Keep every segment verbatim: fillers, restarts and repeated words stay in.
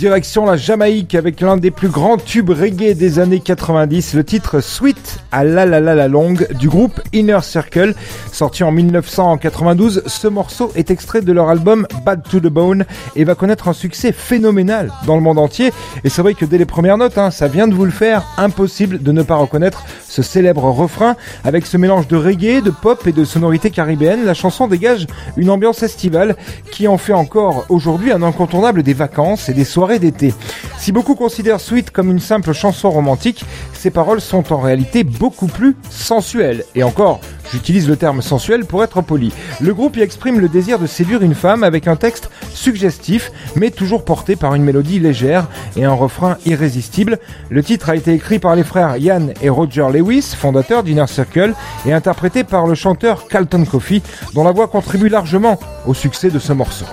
Direction la Jamaïque avec l'un des plus grands tubes reggae des années quatre-vingt-dix, le titre Sweet à la la la la longue du groupe Inner Circle. Sorti en dix-neuf cent quatre-vingt-douze, ce morceau est extrait de leur album Bad to the Bone et va connaître un succès phénoménal dans le monde entier. Et c'est vrai que dès les premières notes, hein, ça vient de vous le faire, impossible de ne pas reconnaître ce célèbre refrain. Avec ce mélange de reggae, de pop et de sonorités caribéennes, la chanson dégage une ambiance estivale qui en fait encore aujourd'hui un incontournable des vacances et des soirées d'été. Si beaucoup considèrent Sweet comme une simple chanson romantique, ses paroles sont en réalité beaucoup plus sensuelles. Et encore, j'utilise le terme sensuel pour être poli. Le groupe y exprime le désir de séduire une femme avec un texte suggestif, mais toujours porté par une mélodie légère et un refrain irrésistible. Le titre a été écrit par les frères Ian et Roger Lewis, fondateurs d'Inner Circle, et interprété par le chanteur Carlton Coffey, dont la voix contribue largement au succès de ce morceau.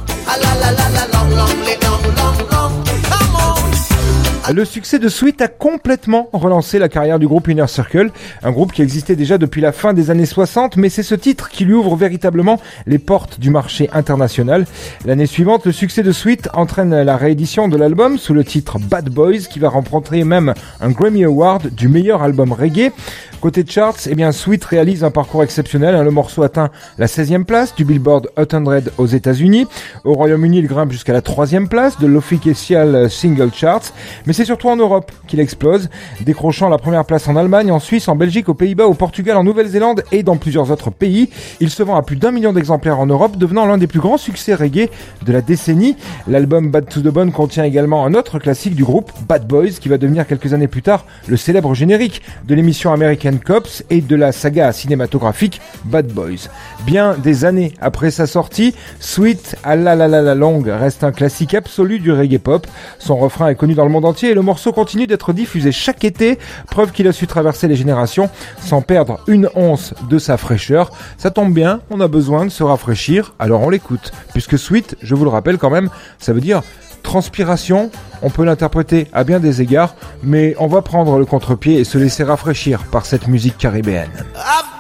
Le succès de Sweet a complètement relancé la carrière du groupe Inner Circle, un groupe qui existait déjà depuis la fin des années soixante, mais c'est ce titre qui lui ouvre véritablement les portes du marché international. L'année suivante, le succès de Sweet entraîne la réédition de l'album sous le titre Bad Boys, qui va remporter même un Grammy Award du meilleur album reggae. Côté charts, eh bien Sweet réalise un parcours exceptionnel. Le morceau atteint la seizième place du Billboard Hot cent aux États-Unis. Au Royaume-Uni, il grimpe jusqu'à la troisième place de l'Official Single Charts. Mais c'est surtout en Europe qu'il explose, décrochant la première place en Allemagne, en Suisse, en Belgique, aux Pays-Bas, au Portugal, en Nouvelle-Zélande et dans plusieurs autres pays. Il se vend à plus d'un million d'exemplaires en Europe, devenant l'un des plus grands succès reggae de la décennie. L'album Bad to the Bone contient également un autre classique du groupe, Bad Boys, qui va devenir quelques années plus tard le célèbre générique de l'émission American Cops et de la saga cinématographique Bad Boys. Bien des années après sa sortie, Sweet à la la la la longue reste un classique absolu du reggae pop. Son refrain est connu dans le monde entier et le morceau continue d'être diffusé chaque été, preuve qu'il a su traverser les générations sans perdre une once de sa fraîcheur. Ça tombe bien, on a besoin de se rafraîchir, alors on l'écoute. Puisque Sweet, je vous le rappelle quand même, ça veut dire transpiration, on peut l'interpréter à bien des égards, mais on va prendre le contre-pied et se laisser rafraîchir par cette musique caribéenne.